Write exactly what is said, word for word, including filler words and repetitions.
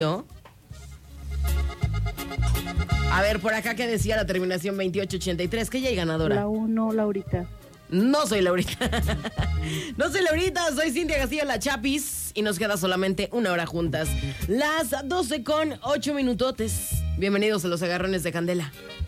A ver, por acá que decía la terminación veintiocho ochenta y tres, que ya hay ganadora. La uno, Laurita. No soy Laurita. No soy Laurita, soy Cintia Castillo, la Chapis. Y nos queda solamente una hora juntas. Las doce con ocho minutotes. Bienvenidos a los agarrones de Candela.